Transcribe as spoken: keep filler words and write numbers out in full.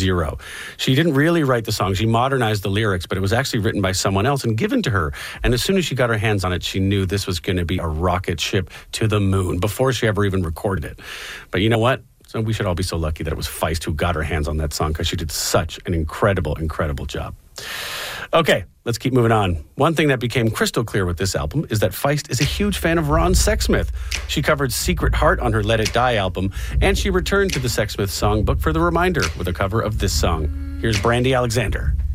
zero. She didn't really write the song. She modernized the lyrics, but it was actually written by someone else and given to her. And as soon as she got her hands on it, she knew this was going to be a rocket ship to the moon before she ever even recorded it. But you know what? So we should all be so lucky that it was Feist who got her hands on that song because she did such an incredible, incredible job. Okay, let's keep moving on. One thing that became crystal clear with this album is that Feist is a huge fan of Ron Sexsmith. She covered Secret Heart on her Let It Die album, and she returned to the Sexsmith songbook for the reminder with a cover of this song. Here's Brandy Alexander.